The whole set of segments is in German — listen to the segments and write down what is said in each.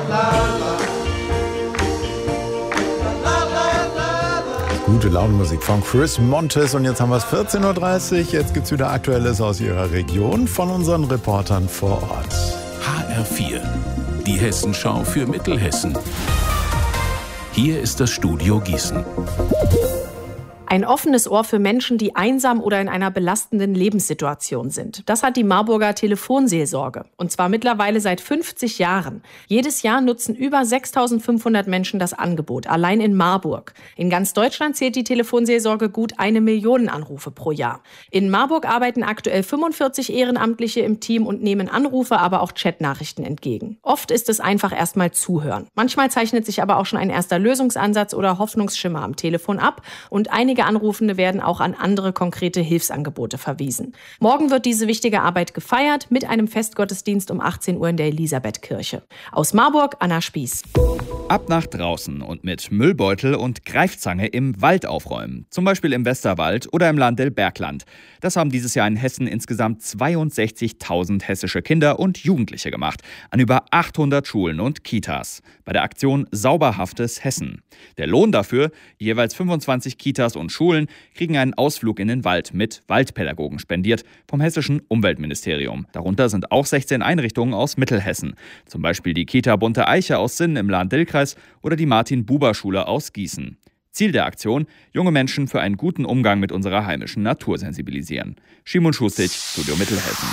Gute Laune-Musik von Chris Montes. Und jetzt haben wir es 14.30 Uhr. Jetzt gibt es wieder Aktuelles aus Ihrer Region von unseren Reportern vor Ort. HR4, die Hessenschau für Mittelhessen. Hier ist das Studio Gießen. Ein offenes Ohr für Menschen, die einsam oder in einer belastenden Lebenssituation sind. Das hat die Marburger Telefonseelsorge. Und zwar mittlerweile seit 50 Jahren. Jedes Jahr nutzen über 6.500 Menschen das Angebot, allein in Marburg. In ganz Deutschland zählt die Telefonseelsorge gut 1 Million Anrufe pro Jahr. In Marburg arbeiten aktuell 45 Ehrenamtliche im Team und nehmen Anrufe, aber auch Chatnachrichten entgegen. Oft ist es einfach erstmal zuhören. Manchmal zeichnet sich aber auch schon ein erster Lösungsansatz oder Hoffnungsschimmer am Telefon ab und einige Anrufende werden auch an andere konkrete Hilfsangebote verwiesen. Morgen wird diese wichtige Arbeit gefeiert mit einem Festgottesdienst um 18 Uhr in der Elisabethkirche. Aus Marburg, Anna Spieß. Ab nach draußen und mit Müllbeutel und Greifzange im Wald aufräumen. Zum Beispiel im Westerwald oder im Landl-Bergland. Das haben dieses Jahr in Hessen insgesamt 62.000 hessische Kinder und Jugendliche gemacht. An über 800 Schulen und Kitas. Bei der Aktion Sauberhaftes Hessen. Der Lohn dafür, jeweils 25 Kitas und Schulen, kriegen einen Ausflug in den Wald mit Waldpädagogen spendiert vom hessischen Umweltministerium. Darunter sind auch 16 Einrichtungen aus Mittelhessen. Zum Beispiel die Kita Bunte Eiche aus Sinn im Lahn-Dill-Kreis oder die Martin-Buber-Schule aus Gießen. Ziel der Aktion: junge Menschen für einen guten Umgang mit unserer heimischen Natur sensibilisieren. Schimon Schustig, Studio Mittelhessen.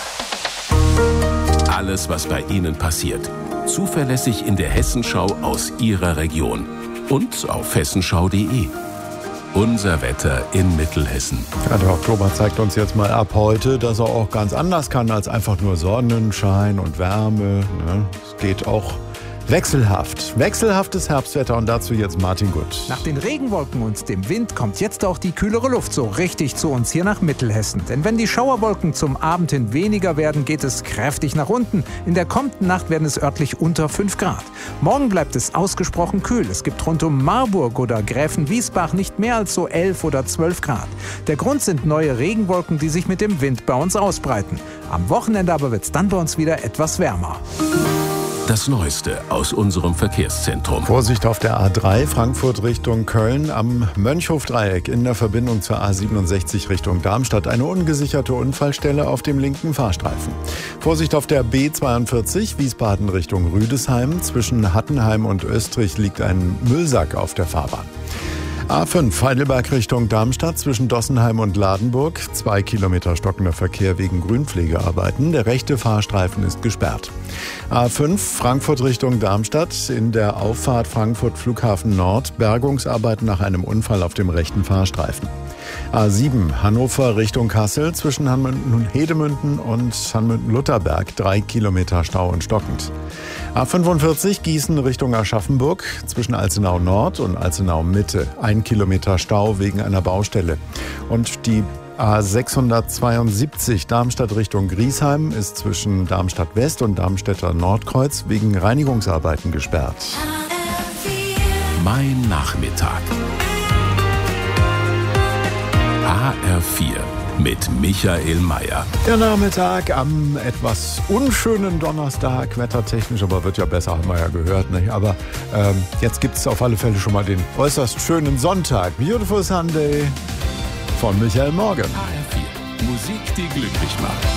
Alles, was bei Ihnen passiert. Zuverlässig in der Hessenschau aus Ihrer Region. Und auf hessenschau.de. Unser Wetter in Mittelhessen. Ja, der Oktober zeigt uns jetzt mal ab heute, dass er auch ganz anders kann als einfach nur Sonnenschein und Wärme. Es geht auch wechselhaft. Wechselhaftes Herbstwetter und dazu jetzt Martin Gutt. Nach den Regenwolken und dem Wind kommt jetzt auch die kühlere Luft so richtig zu uns hier nach Mittelhessen. Denn wenn die Schauerwolken zum Abend hin weniger werden, geht es kräftig nach unten. In der kommenden Nacht werden es örtlich unter 5 Grad. Morgen bleibt es ausgesprochen kühl. Es gibt rund um Marburg oder Gräfenwiesbach nicht mehr als so 11 oder 12 Grad. Der Grund sind neue Regenwolken, die sich mit dem Wind bei uns ausbreiten. Am Wochenende aber wird es dann bei uns wieder etwas wärmer. Das Neueste aus unserem Verkehrszentrum. Vorsicht auf der A3 Frankfurt Richtung Köln am Mönchhofdreieck in der Verbindung zur A67 Richtung Darmstadt. Eine ungesicherte Unfallstelle auf dem linken Fahrstreifen. Vorsicht auf der B42 Wiesbaden Richtung Rüdesheim. Zwischen Hattenheim und Österreich liegt ein Müllsack auf der Fahrbahn. A5 Heidelberg Richtung Darmstadt zwischen Dossenheim und Ladenburg. 2 Kilometer stockender Verkehr wegen Grünpflegearbeiten. Der rechte Fahrstreifen ist gesperrt. A5 Frankfurt Richtung Darmstadt. In der Auffahrt Frankfurt Flughafen Nord. Bergungsarbeiten nach einem Unfall auf dem rechten Fahrstreifen. A7 Hannover Richtung Kassel zwischen Hanmünden-Hedemünden und Hanmünden-Lutherberg. 3 Kilometer Stau und stockend. A45 Gießen Richtung Aschaffenburg zwischen Alzenau Nord und Alzenau Mitte. 1 Kilometer Stau wegen einer Baustelle. Und die A672 Darmstadt Richtung Griesheim ist zwischen Darmstadt West und Darmstädter Nordkreuz wegen Reinigungsarbeiten gesperrt. Mein Nachmittag. HR4 mit Michael Mayer. Der Nachmittag am etwas unschönen Donnerstag, wettertechnisch, aber wird ja besser, haben wir ja gehört. Nicht? Aber jetzt gibt es auf alle Fälle schon mal den äußerst schönen Sonntag. Beautiful Sunday von Michael Morgan. HR4, Musik, die glücklich macht.